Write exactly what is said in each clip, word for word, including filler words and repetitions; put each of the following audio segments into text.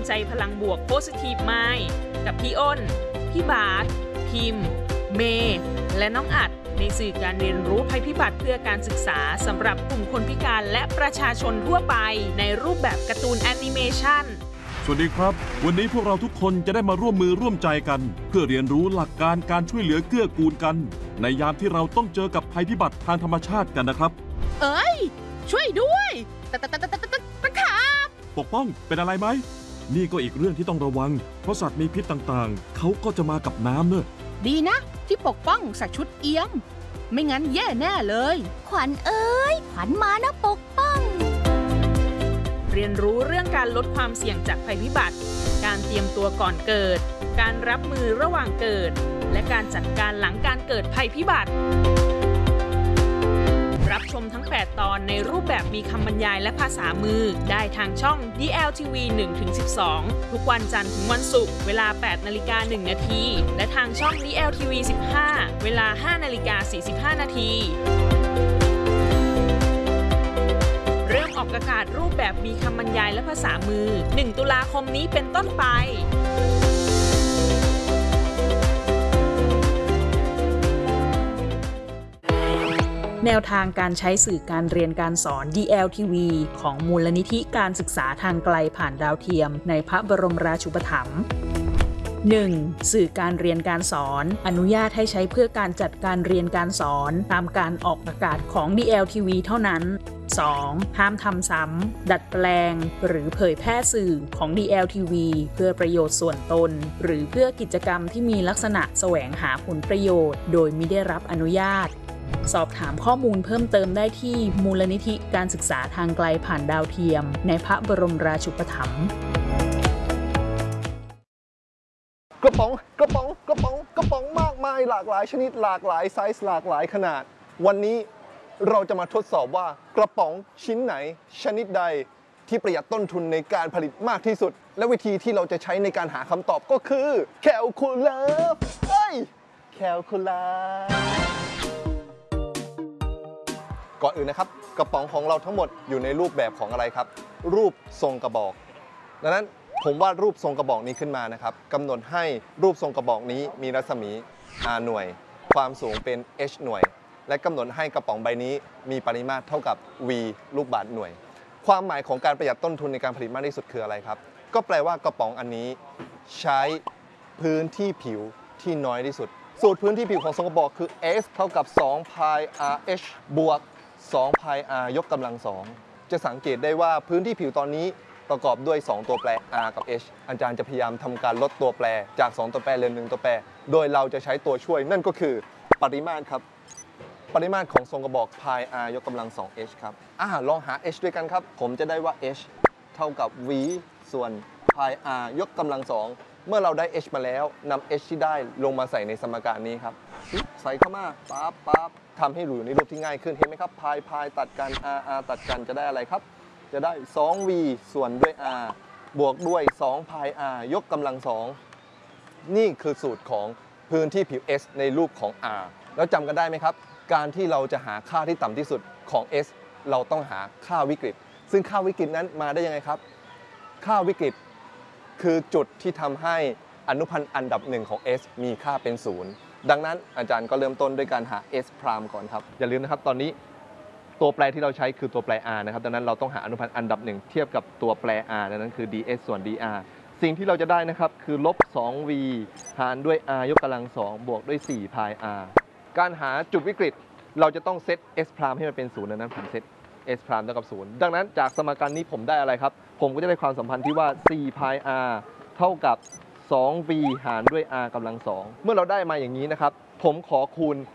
ใจพลังบวก Positive Mind กับพี่อ้น พี่บาสพิมพ์ เมย์และน้องอัดในสื่อการเรียนรู้ภัยพิบัติเพื่อการศึกษาสำหรับกลุ่มคนพิการและประชาชนทั่วไปในรูปแบบการ์ตูนแอนิเมชันสวัสดีครับวันนี้พวกเราทุกคนจะได้มาร่วมมือร่วมใจกันเพื่อเรียนรู้หลักการการช่วยเหลือเกื้อกูลกันในยามที่เราต้องเจอกับภัยพิบัติทางธรรมชาติกันนะครับเอ้ยช่วยด้วยตะตะตะตะตะตะตะขาบปกป้องเป็นอะไรไหมนี่ก็อีกเรื่องที่ต้องระวังเพราะสัตว์มีพิษต่างๆเขาก็จะมากับน้ำเนอะดีนะที่ปกป้องใส่ชุดเอี้ยมไม่งั้นแย่แน่เลยขวัญเอ้ยขวัญมานะปกป้องเรียนรู้เรื่องการลดความเสี่ยงจากภัยพิบัติการเตรียมตัวก่อนเกิดการรับมือระหว่างเกิดและการจัดการหลังการเกิดภัยพิบัติรับชมทั้งแปดตอนในรูปแบบมีคำบรรยายและภาษามือได้ทางช่อง ดี แอล ที วี หนึ่งถึงสิบสอง ทุกวันจันทร์ถึงวันศุกร์เวลา แปดนาฬิกาหนึ่งนาทีและทางช่อง ดี แอล ที วี สิบห้า เวลา ห้านาฬิกาสี่สิบห้านาทีเริ่มออกอากาศรูปแบบมีคำบรรยายและภาษามือหนึ่งตุลาคมนี้เป็นต้นไปแนวทางการใช้สื่อการเรียนการสอน ดี แอล ที วี ของมูลนิธิการศึกษาทางไกลผ่านดาวเทียมในพระบรมราชูปถัมภ์ หนึ่ง. สื่อการเรียนการสอนอนุญาตให้ใช้เพื่อการจัดการเรียนการสอนตามการออกอากาศของ ดี แอล ที วี เท่านั้น สอง. ห้ามทำซ้ำดัดแปลงหรือเผยแพร่สื่อของ ดี แอล ที วี เพื่อประโยชน์ส่วนตนหรือเพื่อกิจกรรมที่มีลักษณะแสวงหาผลประโยชน์โดยมิได้รับอนุญาตสอบถามข้อมูลเพิ่มเติมได้ที่มูลนิธิการศึกษาทางไกลผ่านดาวเทียมในพระบรมราชูปถัมภ์กระป๋องกระป๋องกระป๋องกระป๋องมากมายหลากหลายชนิดหลากหลายไซส์หลากหลายขนาดวันนี้เราจะมาทดสอบว่ากระป๋องชิ้นไหนชนิดใดที่ประหยัดต้นทุนในการผลิตมากที่สุดและวิธีที่เราจะใช้ในการหาคำตอบก็คือแคลคูลัสเฮ้ยแคลคูลัสก่อนอื่นนะครับกระป๋องของเราทั้งหมดอยู่ในรูปแบบของอะไรครับรูปทรงกระบอกดังนั้นผมวาดรูปทรงกระบอกนี้ขึ้นมานะครับกำหนดให้รูปทรงกระบอกนี้มีรัศมี R หน่วยความสูงเป็น H หน่วยและกำหนดให้กระป๋องใบนี้มีปริมาตรเท่ากับ V ลูกบาศก์หน่วยความหมายของการประหยัดต้นทุนในการผลิตมากที่สุดคืออะไรครับก็แปลว่ากระป๋องอันนี้ใช้พื้นที่ผิวที่น้อยที่สุดสูตรพื้นที่ผิวของทรงกระบอกคือ S เท่ากับสองพาย R H บวกสองพาย R ยกกำลังสองจะสังเกตได้ว่าพื้นที่ผิวตอนนี้ประกอบด้วยสองตัวแปร R กับ H อาจารย์จะพยายามทำการลดตัวแปรจากสองตัวแปรเหลือหนึ่งตัวแปรโดยเราจะใช้ตัวช่วยนั่นก็คือปริมาตรครับปริมาตรของทรงกระบอก พาย R ยกกำลังสอง H ครับอ่าลองหา H ด้วยกันครับผมจะได้ว่า H เท่ากับ V ส่วน พาย R ยกกำลังสองเมื่อเราได้ H มาแล้วนำ H ที่ได้ลงมาใส่ในสมการนี้ครับใส่เข้ามาปั๊บปั๊บทำให้อยู่ในรูปที่ง่ายขึ้นเห็นไหมครับพายพายตัดกัน R R ตัดกันจะได้อะไรครับจะได้ สอง วี ส่วนด้วย R บวกด้วยสองพาย R ยกกำลังสองนี่คือสูตรของพื้นที่ผิว S ในรูปของ R แล้วจำกันได้ไหมครับการที่เราจะหาค่าที่ต่ำที่สุดของ S เราต้องหาค่าวิกฤตซึ่งค่าวิกฤตนั้นมาได้ยังไงครับค่าวิกฤตคือจุดที่ทำให้อนุพันธ์อันดับหนึ่งของ S มีค่าเป็นศูนย์ดังนั้นอาจารย์ก็เริ่มต้นด้วยการหา S พรามก่อนครับอย่าลืมนะครับตอนนี้ตัวแปรที่เราใช้คือตัวแปร R นะครับดังนั้นเราต้องหาอนุพันธ์อันดับหนึ่งเทียบกับตัวแปร R ดังนั้นคือ ดี เอส ส่วน ดี อาร์ สิ่งที่เราจะได้นะครับคือลบ สอง วี หารด้วย R ยกกำลังสองบวกด้วยสี่พาย R การหาจุดวิกฤตเราจะต้องเซต S พรามให้มันเป็นศูนย์ดังนั้นผมเซต S พรามเท่ากับศูนย์ดังนั้นจากสมการนี้ผมได้อะไรครับผมก็จะได้ความสัมพันธ์ที่ว่าสี่พาย R เท่ากับสอง วี หารด้วย R กำลังสองเมื่อเราได้มาอย่างนี้นะครับผมขอคูณ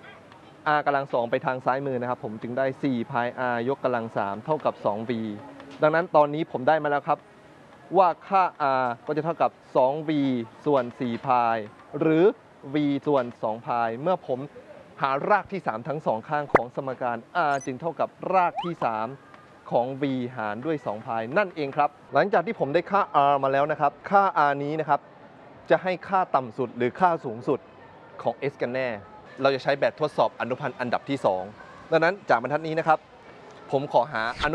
R กำลังสองไปทางซ้ายมือนะครับผมจึงได้สี่พาย R ยกกำลังสามเท่ากับสอง วี ดังนั้นตอนนี้ผมได้มาแล้วครับว่าค่า R ก็จะเท่ากับสอง วี ส่วนสี่พายหรือ V ส่วนสองพายเมื่อผมหารากที่สามทั้งสองข้างของสมการ R จึงเท่ากับรากที่สามของ V หารด้วยสองพายนั่นเองครับหลังจากที่ผมได้ค่า R มาแล้วนะครับค่า R นี้นะครับจะให้ค่าต่ำสุดหรือค่าสูงสุดของ S กันแน่เราจะใช้แบบทดสอบอนุพันธ์อันดับที่สองดังนั้นจากบรรทัดนี้นะครับผมขอหาอนุ